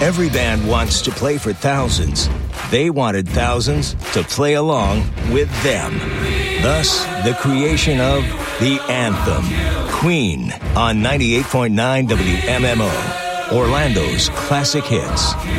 Every band wants to play for thousands. They wanted thousands to play along with them. Thus, the creation of The Anthem. Queen on 98.9 WMMO. Orlando's classic hits.